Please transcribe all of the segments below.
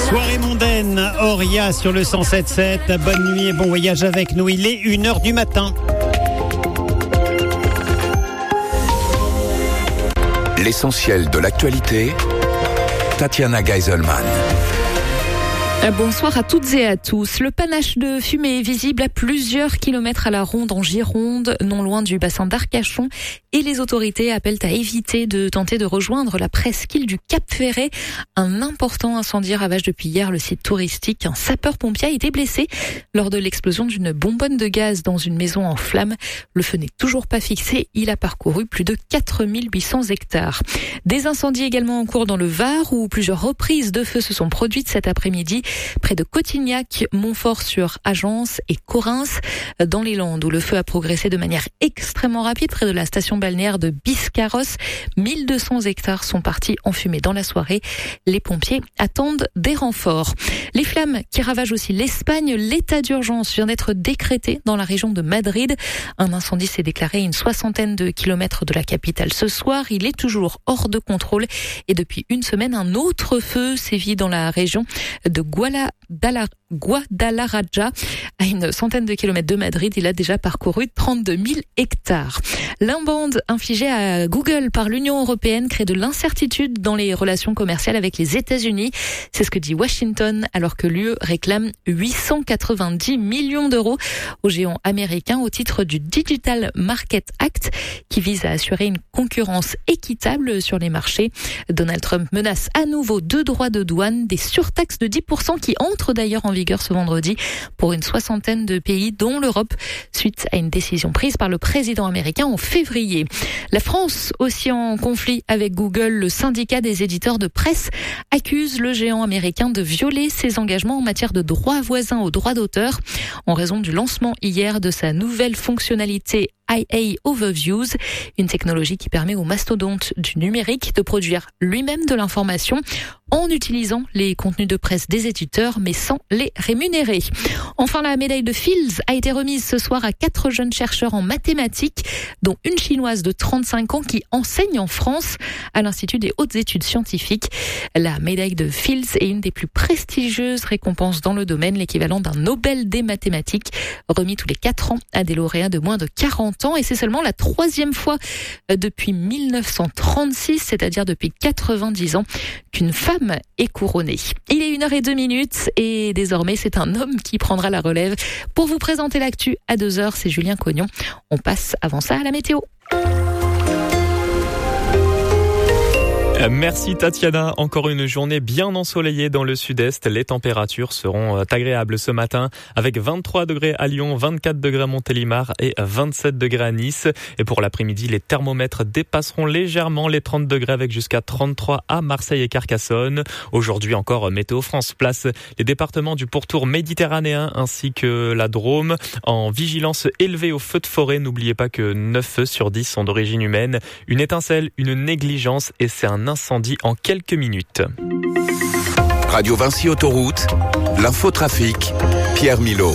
Soirée mondaine, Auria sur le 107.7. Bonne nuit et bon voyage avec nous. Il est 1h du matin. L'essentiel de l'actualité, Tatiana Geiselman. Bonsoir à toutes et à tous. Le panache de fumée est visible à plusieurs kilomètres à la ronde en Gironde, non loin du bassin d'Arcachon, et les autorités appellent à éviter de tenter de rejoindre la presqu'île du Cap-Ferret. Un important incendie ravage depuis hier le site touristique. Un sapeur-pompier a été blessé lors de l'explosion d'une bonbonne de gaz dans une maison en flammes. Le feu n'est toujours pas fixé. Il a parcouru plus de 4800 hectares. Des incendies également en cours dans le Var, où plusieurs reprises de feu se sont produites cet après-midi. Près de Cotignac, Montfort-sur-Agence et Correns, dans les Landes, où le feu a progressé de manière extrêmement rapide, près de la station balnéaire de Biscarrosse. 1200 hectares sont partis en fumée dans la soirée. Les pompiers attendent des renforts. Les flammes qui ravagent aussi l'Espagne, l'état d'urgence vient d'être décrété dans la région de Madrid. Un incendie s'est déclaré à une 60aine de kilomètres de la capitale ce soir. Il est toujours hors de contrôle et depuis une semaine, un autre feu sévit dans la région de Guadalajara, à une 100aine de kilomètres de Madrid. Il a déjà parcouru 32 000 hectares. L'amende infligée à Google par l'Union européenne crée de l'incertitude dans les relations commerciales avec les États-Unis. C'est ce que dit Washington, alors que l'UE réclame 890 millions d'euros au géant américain au titre du Digital Market Act, qui vise à assurer une concurrence équitable sur les marchés. Donald Trump menace à nouveau de droits de douane, des surtaxes de 10% qui entrent d'ailleurs en vigueur ce vendredi pour une 60aine de pays, dont l'Europe, suite à une décision prise par le président américain en février. La France, aussi en conflit avec Google, le syndicat des éditeurs de presse accuse le géant américain de violer ses engagements en matière de droits voisins aux droits d'auteur en raison du lancement hier de sa nouvelle fonctionnalité IA Overviews, une technologie qui permet au mastodonte du numérique de produire lui-même de l'information en utilisant les contenus de presse des éditeurs, mais sans les rémunérer. Enfin, la médaille de Fields a été remise ce soir à 4 jeunes chercheurs en mathématiques, dont une chinoise de 35 ans qui enseigne en France à l'Institut des hautes études scientifiques. La médaille de Fields est une des plus prestigieuses récompenses dans le domaine, l'équivalent d'un Nobel des mathématiques, remis tous les 4 ans à des lauréats de moins de 40 ans, et c'est seulement la 3e fois depuis 1936, c'est-à-dire depuis 90 ans, qu'une femme est couronnée. Il est 1h02 et désormais c'est un homme qui prendra la relève. Pour vous présenter l'actu à 2h, c'est Julien Cognon. On passe avant ça à la météo. Merci Tatiana. Encore une journée bien ensoleillée dans le sud-est. Les températures seront agréables ce matin avec 23 degrés à Lyon, 24 degrés à Montélimar et 27 degrés à Nice. Et pour l'après-midi, les thermomètres dépasseront légèrement les 30 degrés avec jusqu'à 33 à Marseille et Carcassonne. Aujourd'hui encore, Météo France place les départements du pourtour méditerranéen ainsi que la Drôme en vigilance élevée aux feux de forêt. N'oubliez pas que 9 feux sur 10 sont d'origine humaine. Une étincelle, une négligence et c'est un incendie en quelques minutes. Radio Vinci Autoroute, l'infotrafic, Pierre Milot.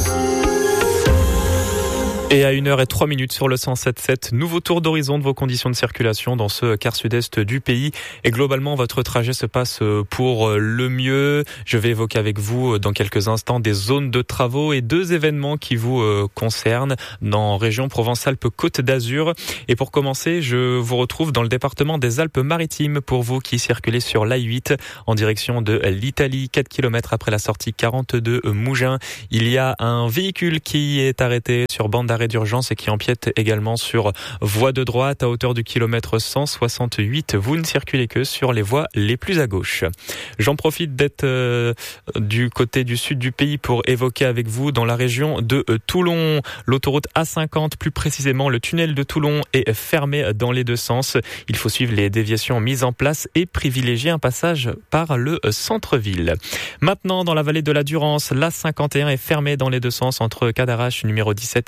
Et à 1h03 sur le 107.7, nouveau tour d'horizon de vos conditions de circulation dans ce quart sud-est du pays. Et globalement, votre trajet se passe pour le mieux. Je vais évoquer avec vous dans quelques instants des zones de travaux et 2 événements qui vous concernent dans région Provence-Alpes-Côte d'Azur. Et pour commencer, je vous retrouve dans le département des Alpes-Maritimes pour vous qui circulez sur l'A8 en direction de l'Italie, 4 km après la sortie 42 Mougins. Il y a un véhicule qui est arrêté sur bande d'arrêt d'urgence et qui empiète également sur voie de droite à hauteur du kilomètre 168. Vous ne circulez que sur les voies les plus à gauche. J'en profite d'être du côté du sud du pays pour évoquer avec vous dans la région de Toulon. L'autoroute A50, plus précisément le tunnel de Toulon, est fermé dans les 2 sens. Il faut suivre les déviations mises en place et privilégier un passage par le centre-ville. Maintenant, dans la vallée de la Durance, l'A51 est fermée dans les 2 sens entre Cadarache numéro 17 et Manos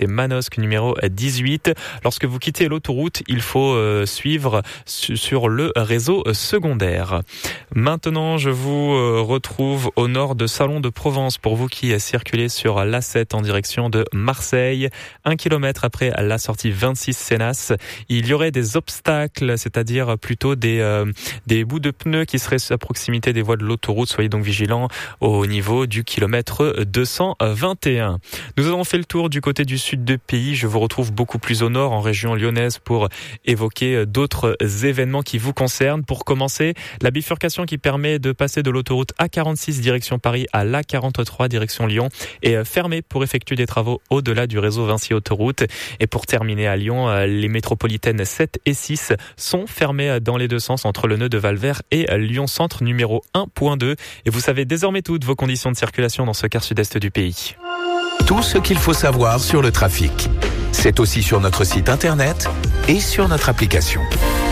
kiosque numéro 18. Lorsque vous quittez l'autoroute, il faut suivre sur le réseau secondaire. Maintenant, je vous retrouve au nord de Salon de Provence pour vous qui circulez sur l'A7 en direction de Marseille. 1 kilomètre après la sortie 26 Sénas, il y aurait des obstacles, c'est-à-dire plutôt des bouts de pneus qui seraient à proximité des voies de l'autoroute. Soyez donc vigilants au niveau du kilomètre 221. Nous avons fait le tour du côté du sud du pays. Je vous retrouve beaucoup plus au nord, en région lyonnaise, pour évoquer d'autres événements qui vous concernent. Pour commencer, la bifurcation qui permet de passer de l'autoroute A46 direction Paris à l'A43 direction Lyon est fermée pour effectuer des travaux au-delà du réseau Vinci Autoroute. Et pour terminer à Lyon, les métropolitaines 7 et 6 sont fermées dans les deux sens entre le nœud de Valvert et Lyon Centre numéro 1.2. Et vous savez désormais toutes vos conditions de circulation dans ce quart sud-est du pays. Tout ce qu'il faut savoir sur le trafic. C'est aussi sur notre site internet et sur notre application.